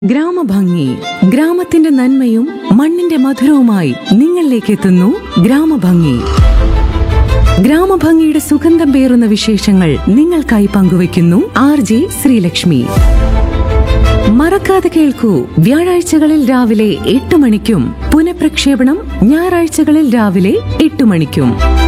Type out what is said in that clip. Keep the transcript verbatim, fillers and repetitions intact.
ഗ്രാമഭംഗി, ഗ്രാമത്തിന്റെ നന്മയും മണ്ണിന്റെ മധുരവുമായി നിങ്ങളിലേക്ക് എത്തുന്നു ഗ്രാമഭംഗി. ഗ്രാമഭംഗിയുടെ സുഗന്ധം പേറുന്ന വിശേഷങ്ങൾ നിങ്ങൾക്കായി പങ്കുവയ്ക്കുന്നു ആർ ജെ ശ്രീലക്ഷ്മി. മറക്കാതെ കേൾക്കൂ, വ്യാഴാഴ്ചകളിൽ രാവിലെ എട്ട് മണിക്കും പുനഃപ്രക്ഷേപണം ഞായറാഴ്ചകളിൽ രാവിലെ എട്ട് മണിക്കും.